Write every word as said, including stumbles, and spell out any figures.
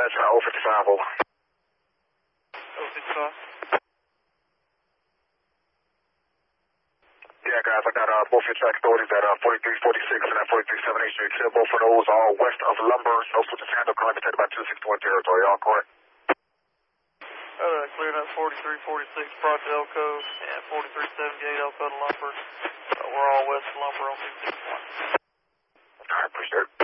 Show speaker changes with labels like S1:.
S1: That's uh, oh fifty-five over.
S2: oh fifty-five.
S1: Yeah, guys, I got uh, both your track authorities at uh, forty-three forty-six and at forty-three seventy-eight. You clear both of those all west of Lumber. No switches handle current detected by two sixty-one territory. All correct?
S2: Uh, clearing up forty-three forty-six Project Elko and forty-three seventy-eight Elko to Lumber. Uh, we're all west of Lumber on two sixty-one.
S1: All right, appreciate it.